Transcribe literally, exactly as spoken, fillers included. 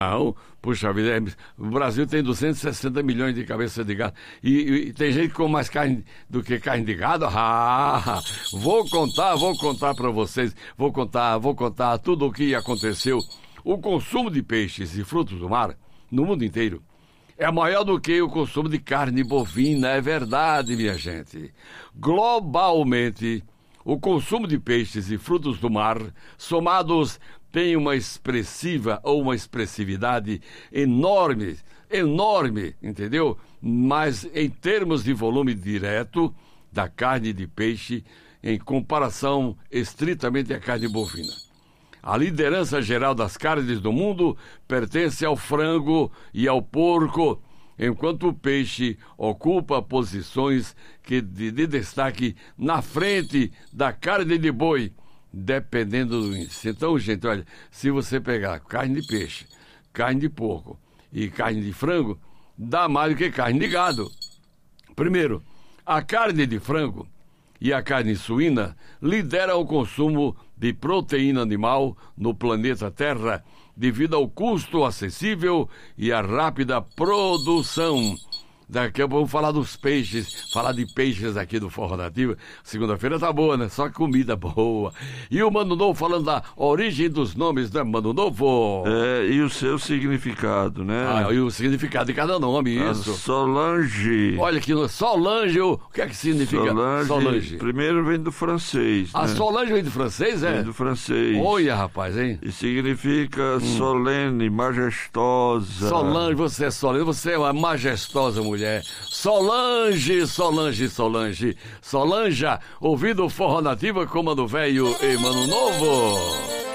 Não, puxa vida, é- o Brasil tem duzentos e sessenta milhões de cabeças de gado. E, e tem gente que come mais carne do que carne de gado? Ah, vou contar, vou contar para vocês. Vou contar, vou contar tudo o que aconteceu. O consumo de peixes e frutos do mar no mundo inteiro é maior do que o consumo de carne bovina. É verdade, minha gente. Globalmente, o consumo de peixes e frutos do mar, somados, tem uma expressiva ou uma expressividade enorme, enorme, entendeu? Mas em termos de volume direto da carne de peixe, em comparação estritamente à carne bovina. A liderança geral das carnes do mundo pertence ao frango e ao porco, enquanto o peixe ocupa posições que de, de destaque na frente da carne de boi, dependendo do índice. Então, gente, olha, se você pegar carne de peixe, carne de porco e carne de frango, dá mais do que carne de gado. Primeiro, a carne de frango e a carne suína lideram o consumo de proteína animal no planeta Terra devido ao custo acessível e à rápida produção. Daqui a pouco vamos falar dos peixes, falar de peixes aqui do Forró Nativa. Segunda-feira tá boa, né? Só comida boa. E o Mano Novo falando da origem dos nomes, né, Mano Novo? É, e o seu significado, né? Ah, e o significado de cada nome, A isso. Solange. Olha aqui, no Solange, o que é que significa Solange, Solange? primeiro vem do francês, A né? Solange vem do francês, é? Vem do francês. Olha, rapaz, hein? E significa solene, majestosa. Solange, você é solene, você é uma majestosa mulher. Solange, Solange, Solange. Solanja, ouvindo Forró Nativa, comando velho e Mano Novo.